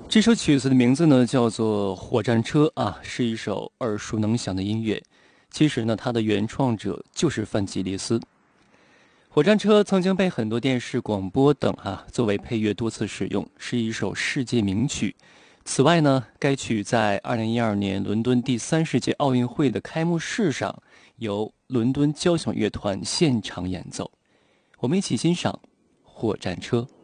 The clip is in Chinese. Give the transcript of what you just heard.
这首曲子的名字呢叫做《火战车》啊，是一首耳熟能详的音乐。其实呢，它的原创者就是范吉利斯。火战车曾经被很多电视、广播等作为配乐多次使用，是一首世界名曲。此外呢，该曲在2012年伦敦第30届奥运会的开幕式上由伦敦交响乐团现场演奏。我们一起欣赏《火战车》。